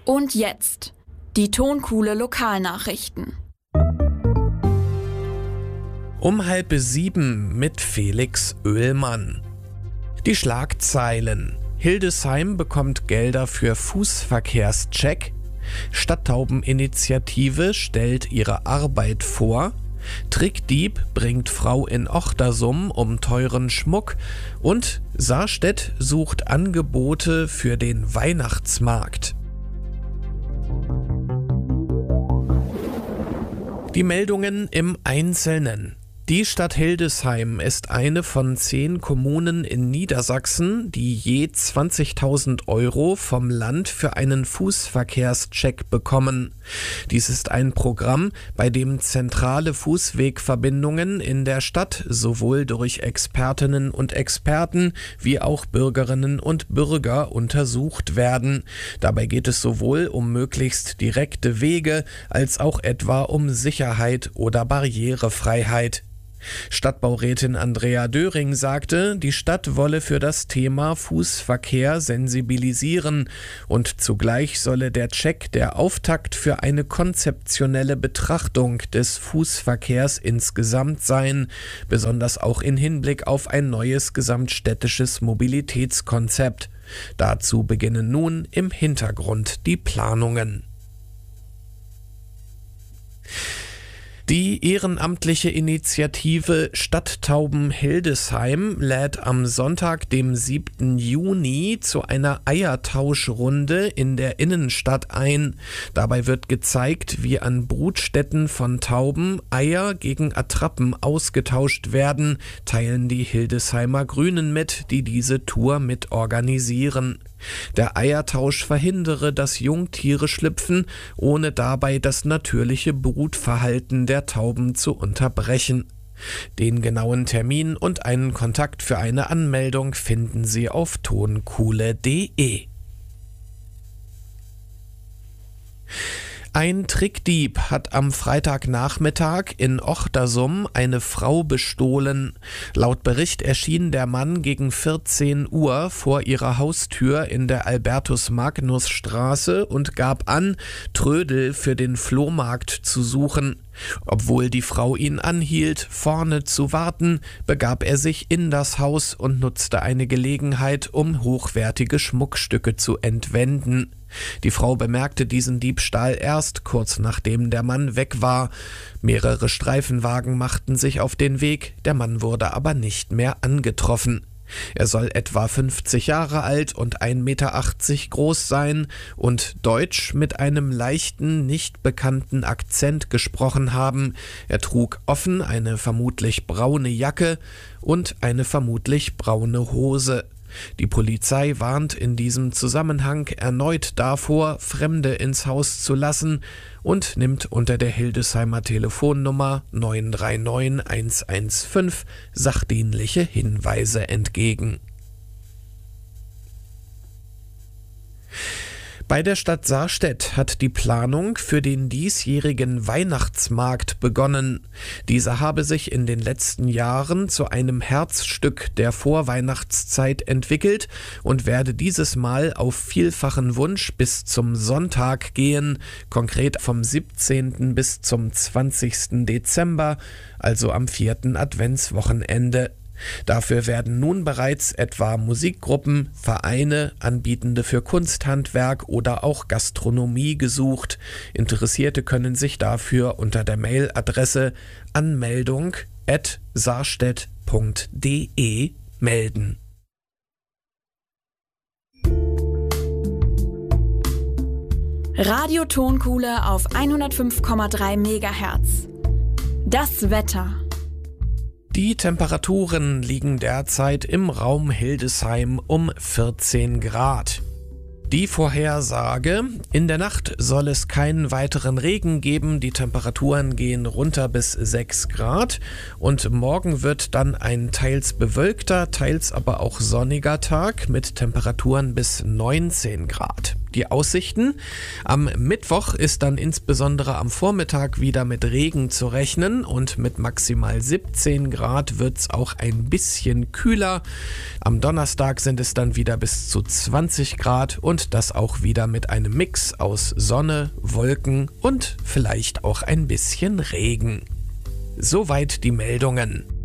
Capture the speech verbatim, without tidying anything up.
Und jetzt die Tonkuhle Lokalnachrichten. Um halb sieben mit Felix Oehlmann. Die Schlagzeilen: Hildesheim bekommt Gelder für Fußverkehrscheck. Stadttaubeninitiative stellt ihre Arbeit vor. Trickdieb bringt Frau in Ochtersum um teuren Schmuck. Und Sarstedt sucht Angebote für den Weihnachtsmarkt. Die Meldungen im Einzelnen. Die Stadt Hildesheim ist eine von zehn Kommunen in Niedersachsen, die je zwanzigtausend Euro vom Land für einen Fußverkehrscheck bekommen. Dies ist ein Programm, bei dem zentrale Fußwegverbindungen in der Stadt sowohl durch Expertinnen und Experten wie auch Bürgerinnen und Bürger untersucht werden. Dabei geht es sowohl um möglichst direkte Wege als auch etwa um Sicherheit oder Barrierefreiheit. Stadtbaurätin Andrea Döring sagte, die Stadt wolle für das Thema Fußverkehr sensibilisieren und zugleich solle der Check der Auftakt für eine konzeptionelle Betrachtung des Fußverkehrs insgesamt sein, besonders auch in Hinblick auf ein neues gesamtstädtisches Mobilitätskonzept. Dazu beginnen nun im Hintergrund die Planungen. Die ehrenamtliche Initiative Stadttauben Hildesheim lädt am Sonntag, dem siebten Juni, zu einer Eiertauschrunde in der Innenstadt ein. Dabei wird gezeigt, wie an Brutstätten von Tauben Eier gegen Attrappen ausgetauscht werden, teilen die Hildesheimer Grünen mit, die diese Tour mit organisieren. Der Eiertausch verhindere, dass Jungtiere schlüpfen, ohne dabei das natürliche Brutverhalten der Tauben zu unterbrechen. Den genauen Termin und einen Kontakt für eine Anmeldung finden Sie auf tonkuhle punkt de. Ein Trickdieb hat am Freitagnachmittag in Ochtersum eine Frau bestohlen. Laut Bericht erschien der Mann gegen vierzehn Uhr vor ihrer Haustür in der Albertus-Magnus-Straße und gab an, Trödel für den Flohmarkt zu suchen. Obwohl die Frau ihn anhielt, vorne zu warten, begab er sich in das Haus und nutzte eine Gelegenheit, um hochwertige Schmuckstücke zu entwenden. Die Frau bemerkte diesen Diebstahl erst kurz nachdem der Mann weg war. Mehrere Streifenwagen machten sich auf den Weg, der Mann wurde aber nicht mehr angetroffen. Er soll etwa fünfzig Jahre alt und ein Meter achtzig groß sein und Deutsch mit einem leichten, nicht bekannten Akzent gesprochen haben. Er trug offen eine vermutlich braune Jacke und eine vermutlich braune Hose. Die Polizei warnt in diesem Zusammenhang erneut davor, Fremde ins Haus zu lassen und nimmt unter der Hildesheimer Telefonnummer neun drei neun eins eins fünf sachdienliche Hinweise entgegen. Bei der Stadt Sarstedt hat die Planung für den diesjährigen Weihnachtsmarkt begonnen. Dieser habe sich in den letzten Jahren zu einem Herzstück der Vorweihnachtszeit entwickelt und werde dieses Mal auf vielfachen Wunsch bis zum Sonntag gehen, konkret vom siebzehnten bis zum zwanzigsten Dezember, also am vierten Adventswochenende. Dafür werden nun bereits etwa Musikgruppen, Vereine, Anbietende für Kunsthandwerk oder auch Gastronomie gesucht. Interessierte können sich dafür unter der Mailadresse anmeldung at sarstedt punkt de melden. Radio Tonkuhle auf hundertfünf Komma drei Megahertz. Das Wetter. Die Temperaturen liegen derzeit im Raum Hildesheim um vierzehn Grad. Die Vorhersage: In der Nacht soll es keinen weiteren Regen geben, die Temperaturen gehen runter bis sechs Grad und morgen wird dann ein teils bewölkter, teils aber auch sonniger Tag mit Temperaturen bis neunzehn Grad. Die Aussichten: Am Mittwoch ist dann insbesondere am Vormittag wieder mit Regen zu rechnen und mit maximal siebzehn Grad wird es auch ein bisschen kühler. Am Donnerstag sind es dann wieder bis zu zwanzig Grad und das auch wieder mit einem Mix aus Sonne, Wolken und vielleicht auch ein bisschen Regen. Soweit die Meldungen.